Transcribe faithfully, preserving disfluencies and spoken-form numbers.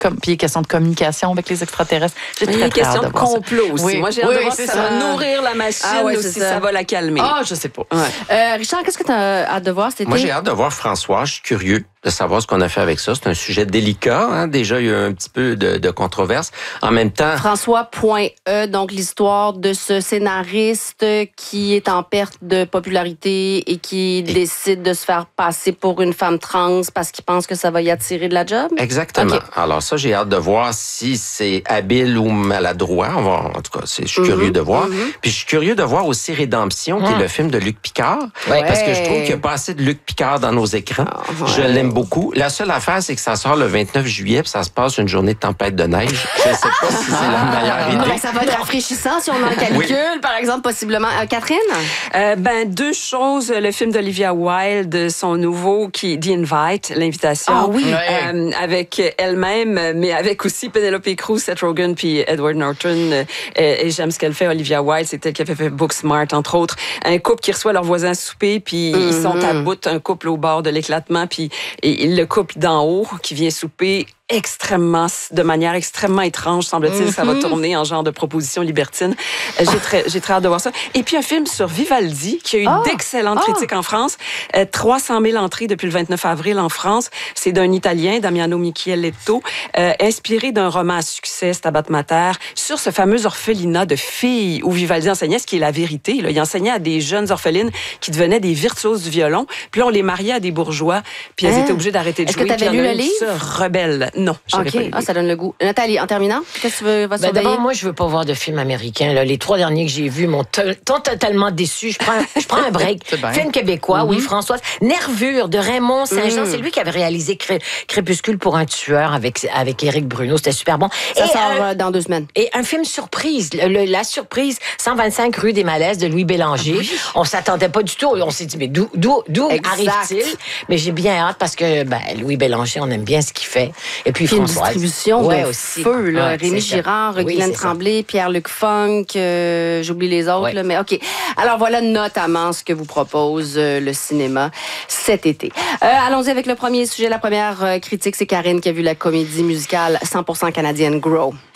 comme, puis question de communication avec les extraterrestres. J'ai très, Il y a très question hâte de de voir ça. complot aussi. Oui. Moi, j'ai hâte Oui, de voir c'est si ça va ça. nourrir la machine Ah ouais, ou c'est si ça. ça va la calmer. Ah, je sais pas. Ouais. Euh, Richard, qu'est-ce que tu as hâte de voir cet été? Moi, j'ai hâte de voir François. Je suis curieux de savoir ce qu'on a fait avec ça. C'est un sujet délicat. Hein? Déjà, il y a eu un petit peu de, de controverse. En même temps... François.e, donc l'histoire de ce scénariste qui est en perte de popularité et qui et... décide de se faire passer pour une femme trans parce qu'il pense que ça va y attirer de la job? Exactement. Okay. Alors ça, j'ai hâte de voir si c'est habile ou maladroit. On va, en tout cas, c'est, je suis mm-hmm. curieux de voir. Mm-hmm. Puis je suis curieux de voir aussi Rédemption, mm. qui est le film de Luc Picard. Ouais. Parce que je trouve qu'il n'y a pas assez de Luc Picard dans nos écrans. Oh, ouais. Je l'aime beaucoup. La seule affaire, c'est que ça sort le vingt-neuf juillet, puis ça se passe une journée de tempête de neige. Je ne sais pas si c'est la meilleure idée. Ben, ça va être rafraîchissant si on en calcule, oui. par exemple, possiblement. Euh, Catherine? Euh, ben, deux choses. Le film d'Olivia Wilde, son nouveau, qui The Invite, l'invitation. Ah oui. Euh, avec elle-même, mais avec aussi Penelope Cruz, Seth Rogen, puis Edward Norton. Euh, et j'aime ce qu'elle fait, Olivia Wilde. C'est elle qui avait fait Booksmart, entre autres. Un couple qui reçoit leur voisin souper, puis mm-hmm. ils sont à bout, un couple au bord de l'éclatement, puis et, et le couple d'en haut qui vient souper extrêmement, de manière extrêmement étrange, semble-t-il, mm-hmm. ça va tourner en genre de proposition libertine. J'ai très, j'ai très hâte de voir ça. Et puis un film sur Vivaldi, qui a eu oh. d'excellentes oh. critiques en France. Euh, trois cent mille entrées depuis le vingt-neuf avril en France. C'est d'un Italien, Damiano Micheletto, euh, inspiré d'un roman à succès, Stabat Mater, sur ce fameux orphelinat de filles où Vivaldi enseignait, ce qui est la vérité. Là. Il enseignait à des jeunes orphelines qui devenaient des virtuoses du violon. Puis là, on les mariait à des bourgeois, puis elles hein? étaient obligées d'arrêter de Est-ce jouer. Est-ce que tu avais lu le livre? Rebelle. Non, j'avais okay. pas lu. Ah, ça donne le goût. Nathalie, en terminant, qu'est-ce que tu veux, vas ben d'abord, moi, je veux pas voir de films américains. Là. Les trois derniers que j'ai vus m'ont t- totalement déçu. Je prends, je prends un break. Film québécois, mm-hmm. oui, Françoise. Nervure de Raymond Saint-Jean. Mm. C'est lui qui avait réalisé Cré- Crépuscule pour un tueur avec, avec Éric Bruno. C'était super bon. Ça et, sort euh, dans deux semaines. Et un film surprise. Le, le, la surprise, cent vingt-cinq rue des Malaises de Louis Bélanger. Oui. On s'attendait pas du tout. On s'est dit, mais d'où, d'où, d'où arrive-t-il? Mais j'ai bien hâte parce que ben, Louis Bélanger, on aime bien ce qu'il fait. Et puis, puis Françoise. Une distribution ouais, de aussi. feu, là. Ouais, Rémi Girard, oui, Guylaine Tremblay, Pierre-Luc Funk, euh, j'oublie les autres, ouais. là, mais OK. Alors voilà notamment ce que vous propose euh, le cinéma cet été. Euh, allons-y avec le premier sujet. La première euh, critique, c'est Karine qui a vu la comédie musicale cent pour cent canadienne Grow.